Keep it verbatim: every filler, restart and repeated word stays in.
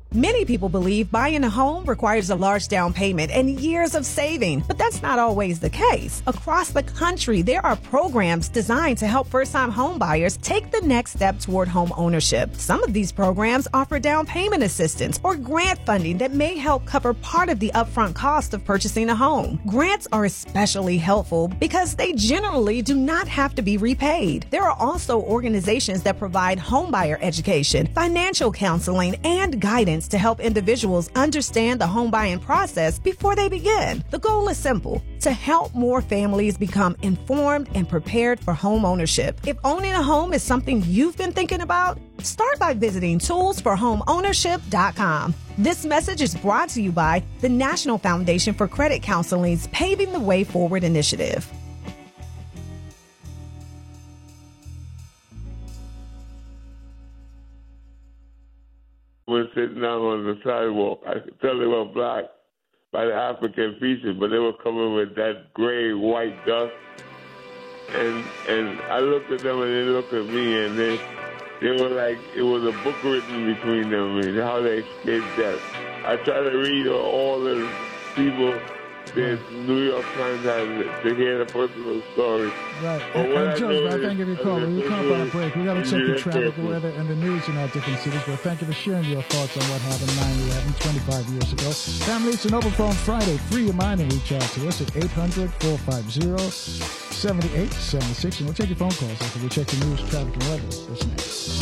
Many people believe buying a home requires a large down payment and years of saving, but that's not always the case. Across the country, there are programs designed to help first-time home buyers take the next step toward home ownership. Some of these programs offer down payment assistance or grant funding that may help cover part of the upfront cost of purchasing a home. Grants are especially helpful because they generally do not have to be repaid. There are also organizations that provide homebuyer education, financial counseling, and guidance to help individuals understand the home buying process before they begin. The goal is simple: to help more families become informed and prepared for home ownership. If owning a home is something you've been thinking about, start by visiting tools for home ownership dot com. This message is brought to you by the National Foundation for Credit Counseling's Paving the Way Forward initiative. Were sitting down on the sidewalk. I could tell they were black by the African features, but they were covered with that gray, white dust. And and I looked at them and they looked at me, and they they were like, it was a book written between them and how they escaped death. I try to read all the people that New York Times has to hear the personal story. Right. And, and Joe, I thank you for your call. We'll come up on a break. We got to check the traffic, the weather, and the news in our different cities. But thank you for sharing your thoughts on what happened nine eleven, twenty-five years ago. Family, it's an open phone Friday. Free your mind and reach out to us at eight hundred, four five zero, seven eight seven six. And we'll take your phone calls after we check the news, traffic, and weather. What's next?